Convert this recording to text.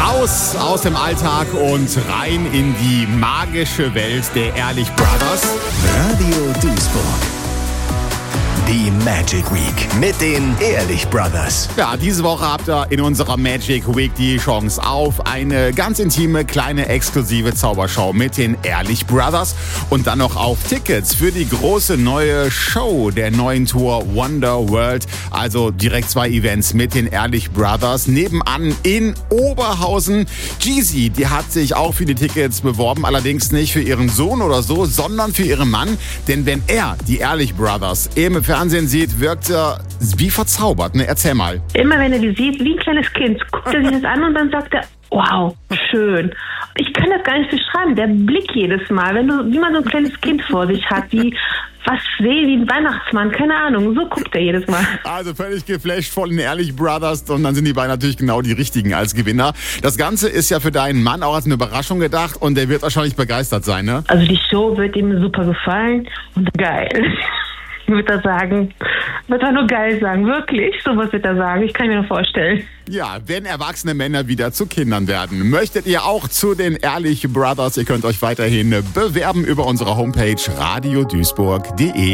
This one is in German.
Raus aus dem Alltag und rein in die magische Welt der Ehrlich Brothers. Radio Duisburg. Die Magic Week mit den Ehrlich Brothers. Ja, diese Woche habt ihr in unserer Magic Week die Chance auf eine ganz intime, kleine, exklusive Zaubershow mit den Ehrlich Brothers und dann noch auf Tickets für die große neue Show der neuen Tour Wonder World. Also direkt 2 Events mit den Ehrlich Brothers. Nebenan in Oberhausen. Jeezy, die hat sich auch für die Tickets beworben, allerdings nicht für ihren Sohn oder so, sondern für ihren Mann. Denn wenn er die Ehrlich Brothers im Fernsehen sieht, wirkt er wie verzaubert. Ne, erzähl mal. Immer wenn er die sieht, wie ein kleines Kind, guckt er sich das an und dann sagt er, wow, schön. Ich kann das gar nicht beschreiben. Der Blick jedes Mal, wie man so ein kleines Kind vor sich hat, wie ein Weihnachtsmann, keine Ahnung, so guckt er jedes Mal. Also völlig geflasht von den Ehrlich Brothers und dann sind die beiden natürlich genau die richtigen als Gewinner. Das Ganze ist ja für deinen Mann auch als eine Überraschung gedacht und der wird wahrscheinlich begeistert sein, ne? Also die Show wird ihm super gefallen und geil. Wird er sagen, wird er nur geil sagen, wirklich, sowas wird er sagen, ich kann mir nur vorstellen. Ja, wenn erwachsene Männer wieder zu Kindern werden. Möchtet ihr auch zu den Ehrlich Brothers? Ihr könnt euch weiterhin bewerben über unsere Homepage radioduisburg.de.